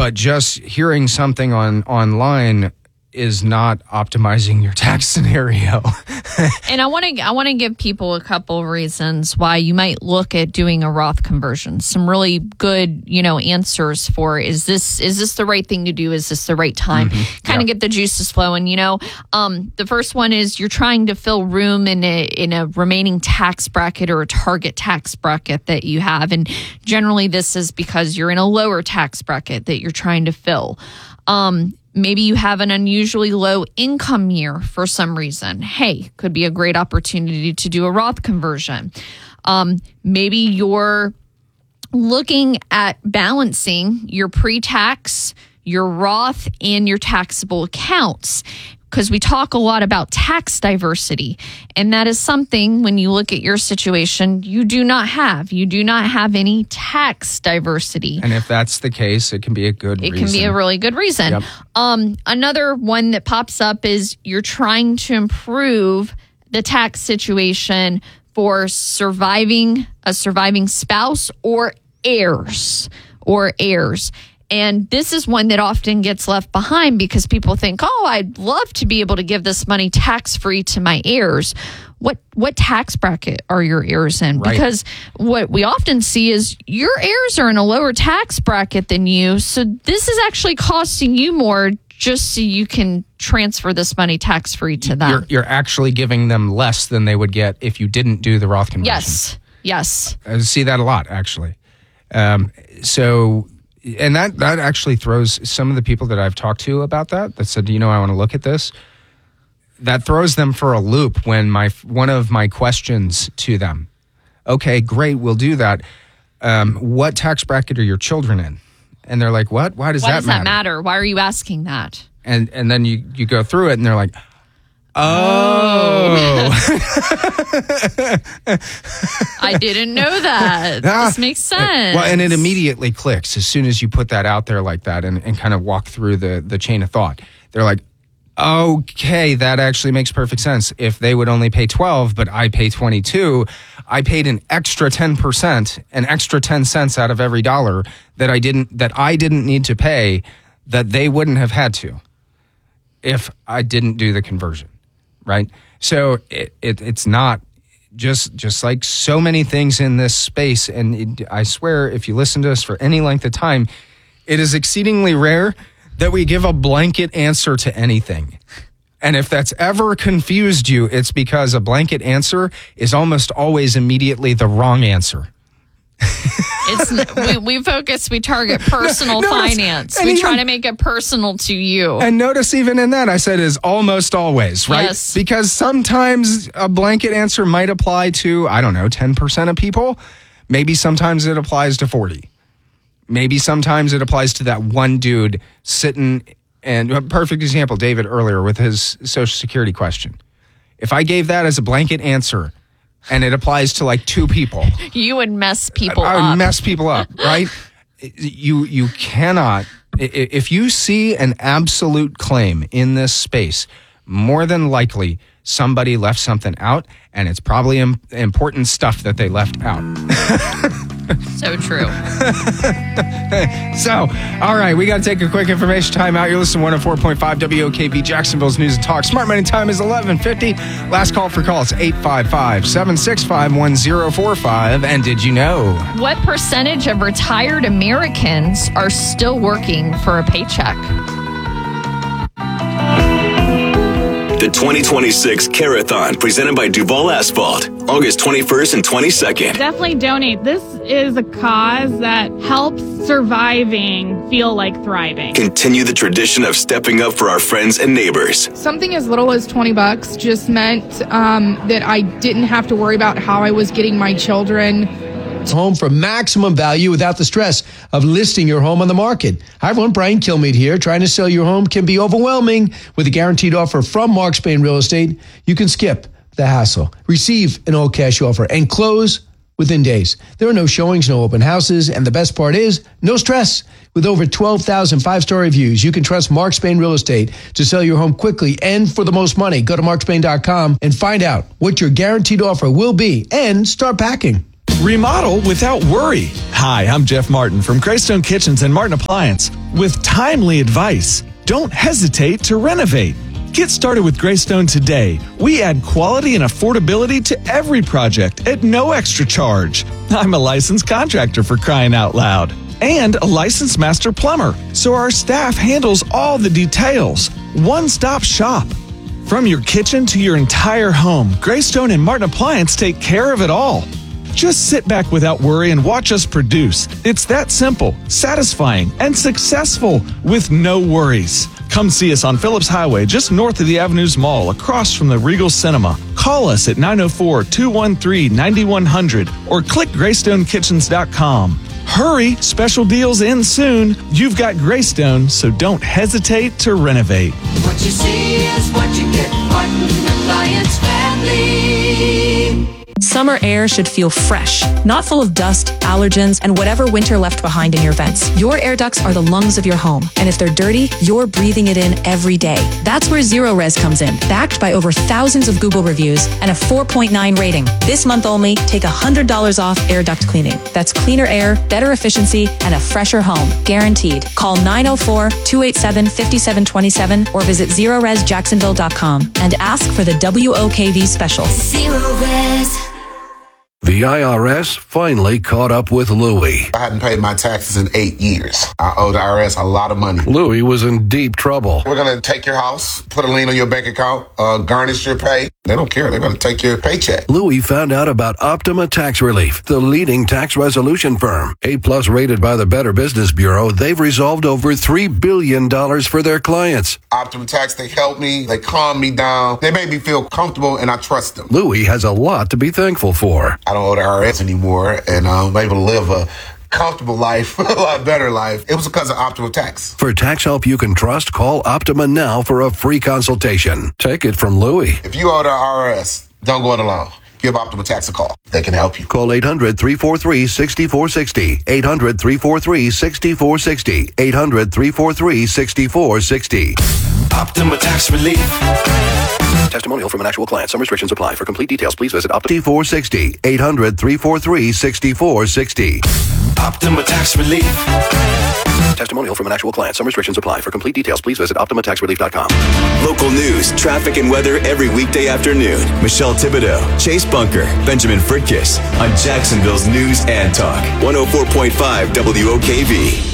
but just hearing something online is not optimizing your tax scenario. And I want to give people a couple of reasons why you might look at doing a Roth conversion. Some really good, answers for is this the right thing to do? Is this the right time? Kind of get the juices flowing. The first one is you're trying to fill room in a remaining tax bracket or a target tax bracket that you have, and generally this is because you're in a lower tax bracket that you're trying to fill. Maybe you have an unusually low income year for some reason. Hey, could be a great opportunity to do a Roth conversion. Maybe you're looking at balancing your pre-tax, your Roth, and your taxable accounts, because we talk a lot about tax diversity. And that is something, when you look at your situation, you do not have. You do not have any tax diversity. And if that's the case, it can be a good reason. It can be a really good reason. Yep. Another one that pops up is you're trying to improve the tax situation for a surviving spouse or heirs. And this is one that often gets left behind because people think, I'd love to be able to give this money tax-free to my heirs. What tax bracket are your heirs in? Right. Because what we often see is your heirs are in a lower tax bracket than you. So this is actually costing you more just so you can transfer this money tax-free to them. You're actually giving them less than they would get if you didn't do the Roth conversion. Yes. I see that a lot, actually. And that actually throws some of the people that I've talked to about that said, I want to look at this. That throws them for a loop when one of my questions to them, okay, great, we'll do that. What tax bracket are your children in? And they're like, what? Why does that matter? Why are you asking that? And then you go through it and they're like, oh. I didn't know that. This makes sense. Well, and it immediately clicks as soon as you put that out there like that and kind of walk through the chain of thought. They're like, okay, that actually makes perfect sense. If they would only pay 12, but I pay 22, I paid an extra 10%, an extra 10 cents out of every dollar that I didn't need to pay, that they wouldn't have had to if I didn't do the conversion. Right? So it's not just like so many things in this space. And I swear, if you listen to us for any length of time, it is exceedingly rare that we give a blanket answer to anything. And if that's ever confused you, it's because a blanket answer is almost always immediately the wrong answer. We target personal finance. We try to make it personal to you. And notice even in that, I said is almost always, right? Yes. Because sometimes a blanket answer might apply to, 10% of people. Maybe sometimes it applies to 40. Maybe sometimes it applies to that one dude sitting, and a perfect example, David earlier with his Social Security question. If I gave that as a blanket answer, and it applies to like 2 people. You would mess people up. I would mess people up, right? You cannot, if you see an absolute claim in this space, more than likely somebody left something out, and it's probably important stuff that they left out. So true. So, all right, we got to take a quick information time out. You're listening to 104.5 WOKV, Jacksonville's News and Talk. Smart Money time is 11:50. Last call for calls, 855-765-1045. And did you know? What percentage of retired Americans are still working for a paycheck? The 2026 Carathon, presented by Duval Asphalt, August 21st and 22nd. Definitely donate. This is a cause that helps surviving feel like thriving. Continue the tradition of stepping up for our friends and neighbors. Something as little as $20 just meant that I didn't have to worry about how I was getting my children home for maximum value without the stress of listing your home on the market. Hi everyone, Brian Kilmeade here. Trying to sell your home can be overwhelming. With a guaranteed offer from Mark Spain Real Estate, you can skip the hassle, receive an all cash offer, and close within days. There are no showings, no open houses, and the best part is no stress. With over 12,000 5-star reviews, you can trust Mark Spain Real Estate to sell your home quickly and for the most money. Go to markspain.com and find out what your guaranteed offer will be and start packing. Remodel without worry. Hi, I'm Jeff Martin from Greystone Kitchens and Martin Appliance with timely advice. Don't hesitate to renovate. Get started with Greystone today. We add quality and affordability to every project at no extra charge. I'm a licensed contractor, for crying out loud, and a licensed master plumber, so our staff handles all the details. One-stop shop. From your kitchen to your entire home, Greystone and Martin Appliance take care of it all. Just sit back without worry and watch us produce. It's that simple, satisfying, and successful with no worries. Come see us on Phillips Highway, just north of the Avenues Mall, across from the Regal Cinema. Call us at 904-213-9100 or click GreystoneKitchens.com. Hurry, special deals end soon. You've got Greystone, so don't hesitate to renovate. What you see is what you get. Martin Appliance Family. Summer air should feel fresh, not full of dust, allergens, and whatever winter left behind in your vents. Your air ducts are the lungs of your home, and if they're dirty, you're breathing it in every day. That's where Zero Res comes in, backed by over thousands of Google reviews and a 4.9 rating. This month only, take $100 off air duct cleaning. That's cleaner air, better efficiency, and a fresher home, guaranteed. Call 904-287-5727 or visit ZeroResJacksonville.com and ask for the WOKV special. Zero Res. The IRS finally caught up with Louie. I hadn't paid my taxes in 8 years. I owe the IRS a lot of money. Louie was in deep trouble. We're going to take your house, put a lien on your bank account, garnish your pay. They don't care. They're going to take your paycheck. Louie found out about Optima Tax Relief, the leading tax resolution firm. A-plus rated by the Better Business Bureau, they've resolved over $3 billion for their clients. Optima Tax, they helped me. They calmed me down. They made me feel comfortable, and I trust them. Louie has a lot to be thankful for. I don't owe the IRS anymore, and I'm able to live a comfortable life, a lot better life. It was because of Optima Tax. For tax help you can trust, call Optima now for a free consultation. Take it from Louie. If you owe the IRS, don't go it alone. Give Optima Tax a call. They can help you. Call 800-343-6460. 800-343-6460. 800-343-6460. Optima Tax Relief. Testimonial from an actual client. Some restrictions apply. For complete details, please visit Optima 6460. 800-343-6460. Optima Tax Relief. Testimonial from an actual client. Some restrictions apply. For complete details, please visit OptimaTaxRelief.com. Local news, traffic, and weather every weekday afternoon. Michelle Thibodeau, Chase Bunker, Benjamin Fritkiss on Jacksonville's News and Talk. 104.5 WOKV.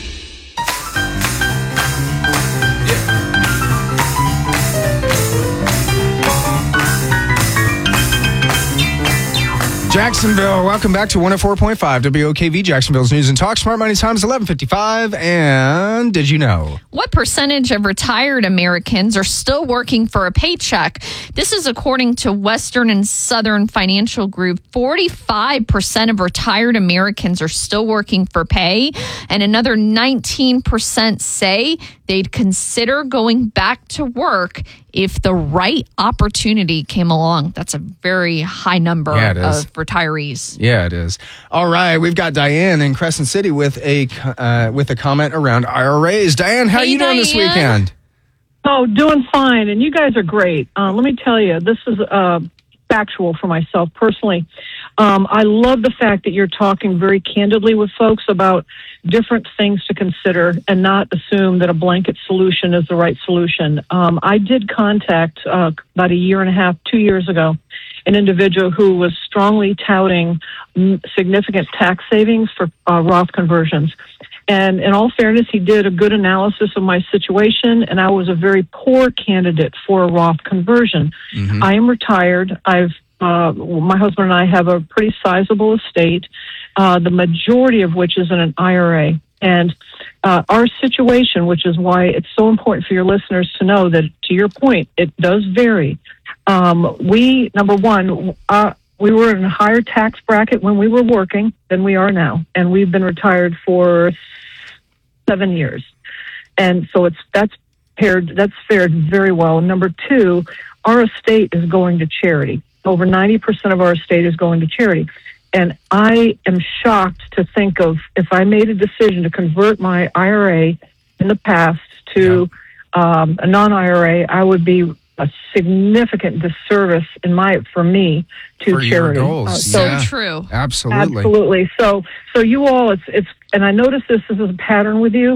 Jacksonville, welcome back to 104.5 WOKV, Jacksonville's News and Talk. Smart Money Time is 11:55. And did you know? What percentage of retired Americans are still working for a paycheck? This is according to Western and Southern Financial Group. 45% of retired Americans are still working for pay, and another 19% say they'd consider going back to work if the right opportunity came along. That's a very high number of retirees. Yeah, it is. All right, we've got Diane in Crescent City with a comment around IRAs. Diane, how are you doing this weekend? Oh, doing fine, and you guys are great. Let me tell you, this is factual for myself personally. I love the fact that you're talking very candidly with folks about different things to consider and not assume that a blanket solution is the right solution. I did contact about a year and a half, 2 years ago, an individual who was strongly touting significant tax savings for Roth conversions. And in all fairness, he did a good analysis of my situation, and I was a very poor candidate for a Roth conversion. Mm-hmm. I am retired. My husband and I have a pretty sizable estate, the majority of which is in an IRA. And our situation, which is why it's so important for your listeners to know that, to your point, it does vary. We were in a higher tax bracket when we were working than we are now, and we've been retired for 7 years. And so that's fared very well. Number two, our estate is going to charity. Over 90% of our estate is going to charity. And I am shocked to think of if I made a decision to convert my IRA in the past to a non-IRA, I would be a significant disservice for me to For your charity. goals. So Yeah. true. Absolutely. Absolutely. So you all, it's, and I notice this is a pattern with you.